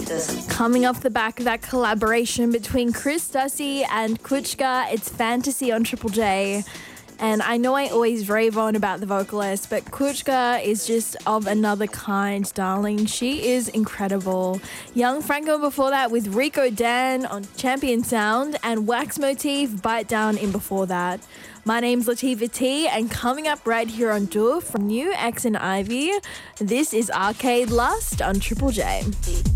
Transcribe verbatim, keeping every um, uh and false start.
Coming off the back of that collaboration between Chris Dussy and Kuchka, it's Fantasy on Triple J. And I know I always rave on about the vocalist, but Kuchka is just of another kind, darling. She is incredible. Young Franco before that with Rico Dan on Champion Sound, and Wax Motif, Bite Down in before that. My name's Latifah T, and coming up right here on Doof from New X and Ivy, this is Arcade Lust on Triple J.